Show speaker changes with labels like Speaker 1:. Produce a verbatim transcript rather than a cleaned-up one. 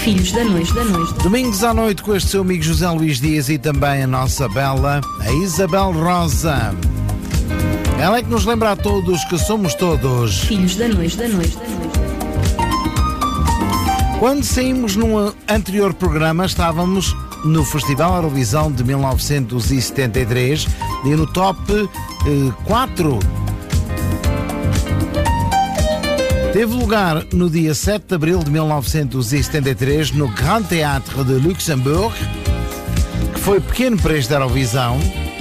Speaker 1: Filhos da Noite, da Noite.
Speaker 2: Domingos à noite com este seu amigo José Luís Dias e também a nossa bela, a Isabel Rosa. Ela é que nos lembra a todos que somos todos
Speaker 1: Filhos da Noite, da Noite, da Noite.
Speaker 2: Quando saímos num anterior programa, estávamos no Festival Eurovisão de mil novecentos e setenta e três e no top eh, quatro. Teve lugar no dia sete de abril de mil novecentos e setenta e três no Grand Théâtre de Luxembourg, que foi pequeno para esta Eurovisão.